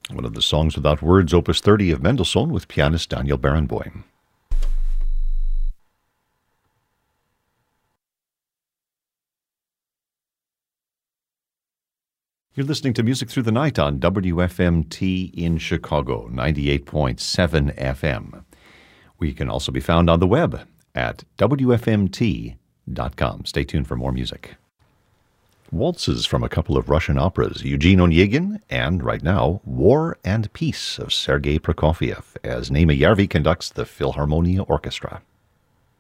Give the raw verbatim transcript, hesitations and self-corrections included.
One of the songs without words, Opus thirty of Mendelssohn with pianist Daniel Barenboim. You're listening to Music Through the Night on W F M T in Chicago, ninety-eight point seven F M. We can also be found on the web at W F M T dot com. Stay tuned for more music. Waltzes from a couple of Russian operas, Eugene Onegin, and right now, War and Peace of Sergei Prokofiev, as Naima Yarvi conducts the Philharmonia Orchestra.